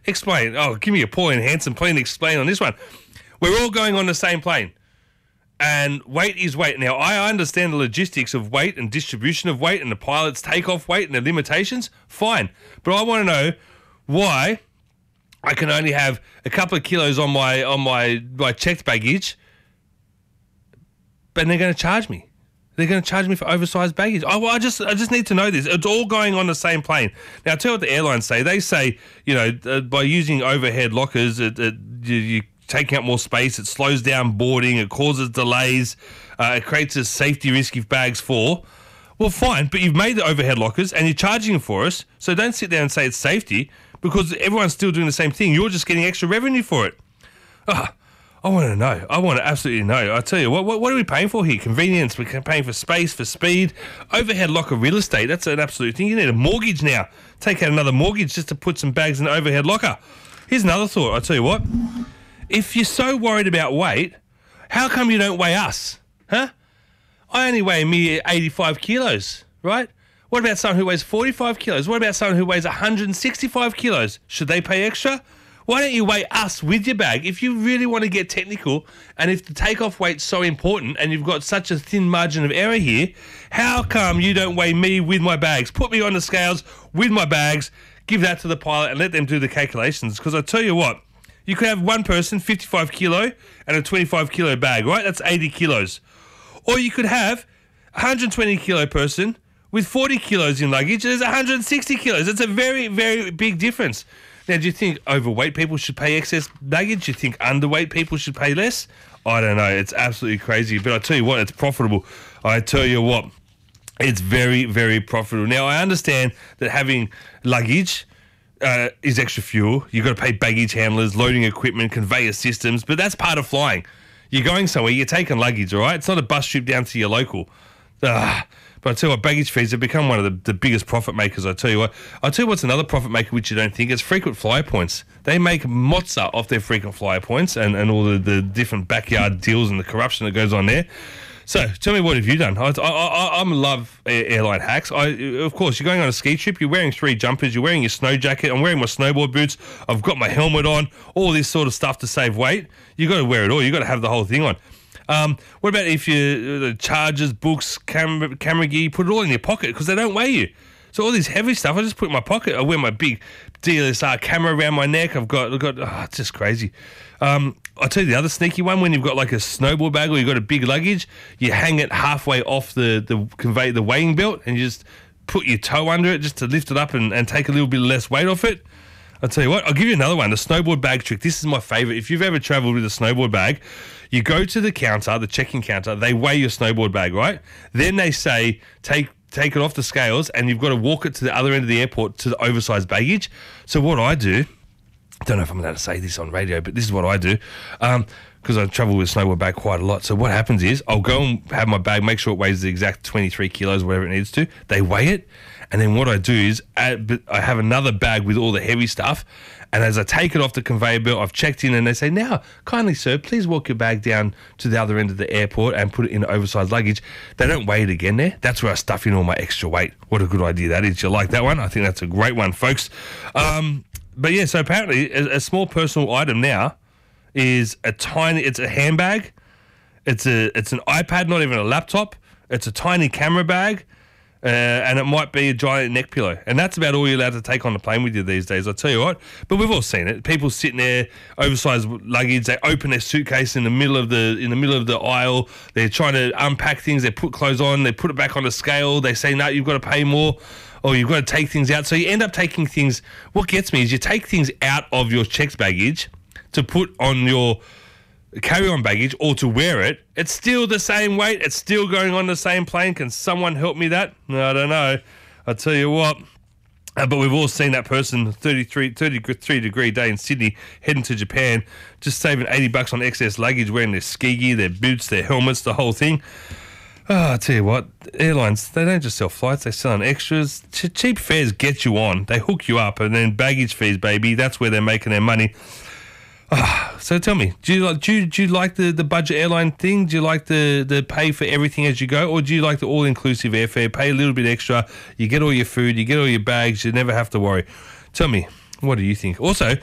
Explain. Oh, give me a Pauline Hanson plane explain on this one. We're all going on the same plane. And weight is weight. Now, I understand the logistics of weight and distribution of weight and the pilot's takeoff weight and the limitations. Fine. But I want to know why I can only have a couple of kilos on my checked baggage, but they're going to charge me. They're going to charge me for oversized baggage. I just need to know this. It's all going on the same plane. Now, I'll tell you what the airlines say. They say, by using overhead lockers, you taking up more space, it slows down boarding, it causes delays, it creates a safety risk if bags fall. Well, fine, but you've made the overhead lockers and you're charging for us, so don't sit there and say it's safety because everyone's still doing the same thing. You're just getting extra revenue for it. I want to know. I want to absolutely know. I tell you, what are we paying for here? Convenience. We're paying for space, for speed. Overhead locker real estate, that's an absolute thing. You need a mortgage now. Take out another mortgage just to put some bags in the overhead locker. Here's another thought. I tell you what. If you're so worried about weight, how come you don't weigh us? Huh? I only weigh a mere 85 kilos, right? What about someone who weighs 45 kilos? What about someone who weighs 165 kilos? Should they pay extra? Why don't you weigh us with your bag? If you really want to get technical and if the takeoff weight's so important and you've got such a thin margin of error here, how come you don't weigh me with my bags? Put me on the scales with my bags, give that to the pilot and let them do the calculations. Because I tell you what, you could have one person, 55 kilo, and a 25 kilo bag, right? That's 80 kilos. Or you could have a 120 kilo person with 40 kilos in luggage. There's 160 kilos. It's a very, very big difference. Now, do you think overweight people should pay excess baggage? Do you think underweight people should pay less? I don't know. It's absolutely crazy. But I tell you what, it's profitable. I tell you what, it's very, very profitable. Now, I understand that having luggage is extra fuel. You've got to pay baggage handlers, loading equipment, conveyor systems, but that's part of flying. You're going somewhere, you're taking luggage, all right? It's not a bus trip down to your local. But I tell you what, baggage fees have become one of the biggest profit makers. I'll tell you what's another profit maker which you don't think. It's frequent flyer points. They make mozza off their frequent flyer points and all the different backyard deals and the corruption that goes on there. So, tell me, what have you done? I love airline hacks. Of course, you're going on a ski trip, you're wearing 3 jumpers, you're wearing your snow jacket, I'm wearing my snowboard boots, I've got my helmet on, all this sort of stuff to save weight. You've got to wear it all. You've got to have the whole thing on. What about if you chargers, books, camera gear, you put it all in your pocket because they don't weigh you. So all this heavy stuff, I just put in my pocket. I wear my big DSLR camera around my neck. It's just crazy. I'll tell you the other sneaky one, when you've got like a snowboard bag or you've got a big luggage, you hang it halfway off the weighing belt and you just put your toe under it just to lift it up and take a little bit less weight off it. I'll tell you what, I'll give you another one, the snowboard bag trick. This is my favourite. If you've ever travelled with a snowboard bag, you go to the counter, the check-in counter, they weigh your snowboard bag, right? Then they say, take it off the scales and you've got to walk it to the other end of the airport to the oversized baggage. So what I do, I don't know if I'm allowed to say this on radio, but this is what I do, because I travel with a snowboard bag quite a lot. So what happens is I'll go and have my bag, make sure it weighs the exact 23 kilos, whatever it needs to. They weigh it. And then what I do is I have another bag with all the heavy stuff. And as I take it off the conveyor belt, I've checked in and they say, now, kindly, sir, please walk your bag down to the other end of the airport and put it in oversized luggage. They don't weigh it again there. That's where I stuff in all my extra weight. What a good idea that is. You like that one? I think that's a great one, folks. But yeah, so apparently a small personal item now is it's a handbag. It's an iPad, not even a laptop. It's a tiny camera bag. And it might be a giant neck pillow. And that's about all you're allowed to take on the plane with you these days, I'll tell you what. But we've all seen it. People sitting there, oversized luggage, they open their suitcase in the middle of the aisle. They're trying to unpack things, they put clothes on, they put it back on the scale, they say, no, you've got to pay more, or you've got to take things out. So you end up taking things. What gets me is you take things out of your checked baggage to put on your carry-on baggage or to wear it. It's still the same weight. It's still going on the same plane. Can someone help me that? I don't know. I'll tell you what. But we've all seen that person, 33 degree day in Sydney, heading to Japan, just saving $80 on excess luggage, wearing their ski gear, their boots, their helmets, the whole thing. I'll tell you what, airlines, they don't just sell flights, they sell on extras. Cheap fares get you on. They hook you up, and then baggage fees, baby, that's where they're making their money. So tell me, do you like the budget airline thing? Do you like the pay for everything as you go, or do you like the all-inclusive airfare? Pay a little bit extra, you get all your food, you get all your bags, you never have to worry. Tell me, what do you think? Also,